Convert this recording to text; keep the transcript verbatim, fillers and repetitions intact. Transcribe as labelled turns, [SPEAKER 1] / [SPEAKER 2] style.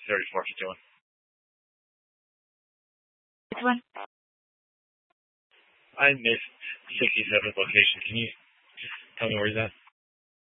[SPEAKER 1] thirty-four fifty-one.
[SPEAKER 2] Which one?
[SPEAKER 1] I missed sixty-seventh location. Can you just tell me where he's at?